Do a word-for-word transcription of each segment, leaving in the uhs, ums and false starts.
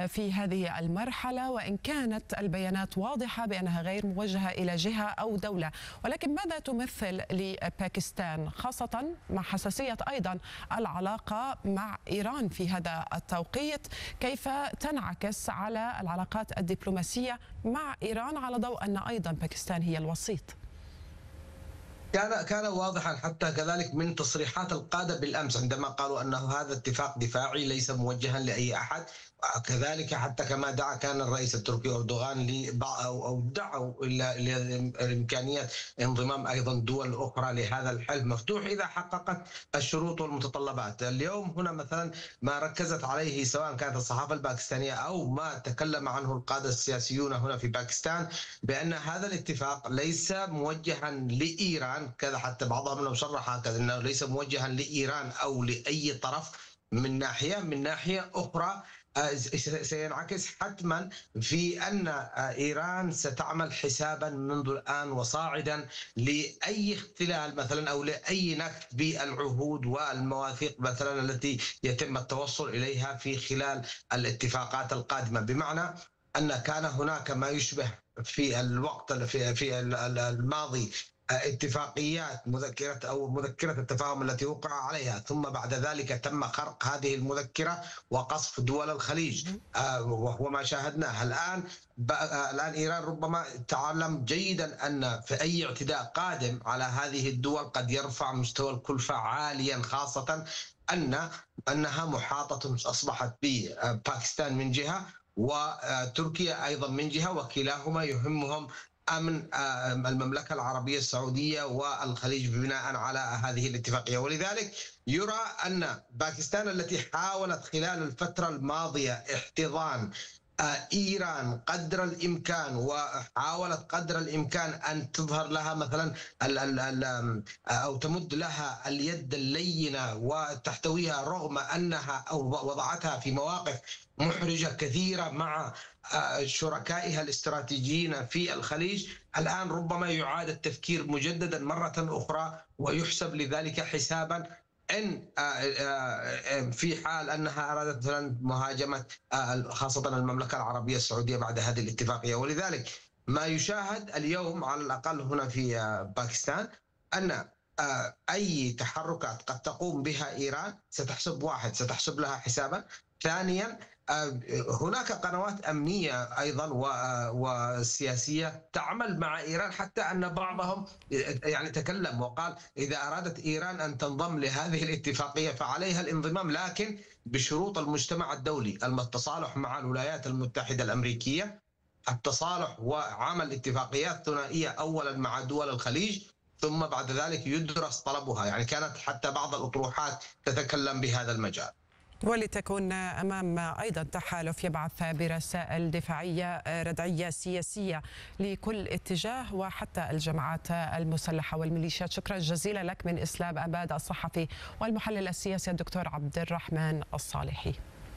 في هذه المرحلة، وإن كانت البيانات واضحة بأنها غير موجهة إلى جهة أو دولة. ولكن ماذا تمثل لباكستان، خاصة مع حساسية أيضا العلاقة مع إيران في هذا التوقيت؟ كيف تنعكس على العلاقات الدبلوماسية مع إيران على ضوء أن أيضا باكستان هي الوسيط؟ كان كان واضحا حتى كذلك من تصريحات القادة بالأمس عندما قالوا أنه هذا اتفاق دفاعي ليس موجها لأي أحد. كذلك حتى كما دعا كان الرئيس التركي أردوغان لبعض أو دعوا إلى إمكانية انضمام أيضا دول أخرى لهذا الحلف مفتوح إذا حققت الشروط والمتطلبات. اليوم هنا مثلا ما ركزت عليه سواء كانت الصحافة الباكستانية أو ما تكلم عنه القادة السياسيون هنا في باكستان بأن هذا الاتفاق ليس موجها لإيران، كذا حتى بعضهم لو شرح هكذا أنه ليس موجها لإيران أو لأي طرف من ناحية من ناحية أخرى سينعكس حتما في أن إيران ستعمل حسابا منذ الآن وصاعدا لأي اختلال مثلا أو لأي نكث بالعهود والمواثيق مثلا التي يتم التوصل إليها في خلال الاتفاقات القادمة. بمعنى أن كان هناك ما يشبه في الوقت في في الماضي اتفاقيات مذكرة أو مذكرة التفاهم التي وقع عليها، ثم بعد ذلك تم خرق هذه المذكرة وقصف دول الخليج وهو ما شاهدناه الآن. الآن إيران ربما تعلم جيدا أن في أي اعتداء قادم على هذه الدول قد يرفع مستوى الكلفة عاليا، خاصة أن أنها محاطة أصبحت بباكستان من جهة وتركيا أيضا من جهة، وكلاهما يهمهم أمن المملكة العربية السعودية والخليج بناء على هذه الاتفاقية. ولذلك يرى أن باكستان التي حاولت خلال الفترة الماضية احتضان إيران قدر الإمكان وحاولت قدر الإمكان أن تظهر لها مثلا أو تمد لها اليد اللينة وتحتويها رغم أنها أو وضعتها في مواقف محرجة كثيرة مع شركائها الاستراتيجيين في الخليج، الآن ربما يعاد التفكير مجددا مرة أخرى ويحسب لذلك حسابا إن في حال أنها أرادت مثلا مهاجمة خاصة المملكة العربية السعودية بعد هذه الاتفاقية. ولذلك ما يشاهد اليوم على الأقل هنا في باكستان أن أي تحركات قد تقوم بها إيران ستحسب واحد ستحسب لها حسابا. ثانيا هناك قنوات أمنية أيضا وسياسية تعمل مع إيران، حتى أن بعضهم يعني تكلم وقال إذا أرادت إيران أن تنضم لهذه الاتفاقية فعليها الانضمام لكن بشروط المجتمع الدولي، التصالح مع الولايات المتحدة الأمريكية، التصالح وعمل اتفاقيات ثنائية أولا مع دول الخليج ثم بعد ذلك يدرس طلبها. يعني كانت حتى بعض الأطروحات تتكلم بهذا المجال. ولتكون أمام أيضا تحالف يبعث برسائل دفاعية ردعية سياسية لكل اتجاه وحتى الجماعات المسلحة والميليشيات. شكرا جزيلا لك من إسلام أباد الصحفي والمحلل السياسي الدكتور عبد الرحمن الصالحي.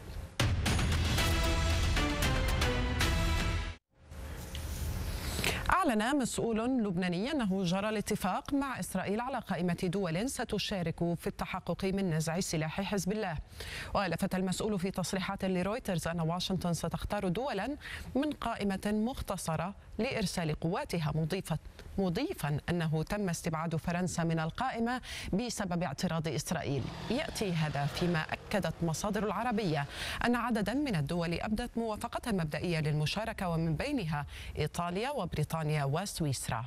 أعلن مسؤول لبناني أنه جرى الاتفاق مع إسرائيل على قائمة دول ستشارك في التحقق من نزع سلاح حزب الله. ولفت المسؤول في تصريحات لرويترز أن واشنطن ستختار دولا من قائمة مختصرة لإرسال قواتها، مضيفا مضيفا أنه تم استبعاد فرنسا من القائمة بسبب اعتراض إسرائيل. يأتي هذا فيما أكدت مصادر العربية أن عددا من الدول أبدت موافقتها المبدئية للمشاركة، ومن بينها إيطاليا وبريطانيا وسويسرا.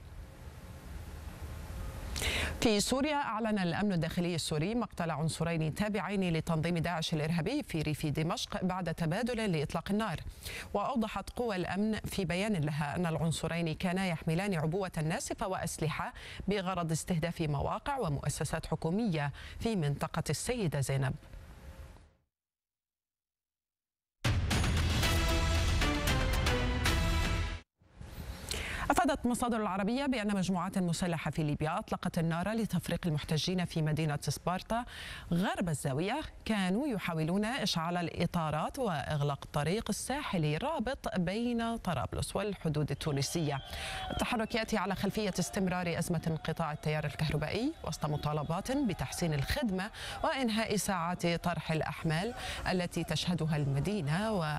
في سوريا أعلن الأمن الداخلي السوري مقتل عنصرين تابعين لتنظيم داعش الإرهابي في ريف دمشق بعد تبادل لإطلاق النار. وأوضحت قوى الأمن في بيان لها أن العنصرين كانا يحملان عبوة ناسفة وأسلحة بغرض استهداف مواقع ومؤسسات حكومية في منطقة السيدة زينب. أفادت مصادر العربية بأن مجموعات مسلحة في ليبيا أطلقت النار لتفريق المحتجين في مدينة سبارتا غرب الزاوية، كانوا يحاولون إشعال الإطارات وإغلاق الطريق الساحلي الرابط بين طرابلس والحدود التونسية. التحرك يأتي على خلفية استمرار أزمة انقطاع التيار الكهربائي وسط مطالبات بتحسين الخدمة وإنهاء ساعات طرح الأحمال التي تشهدها المدينة.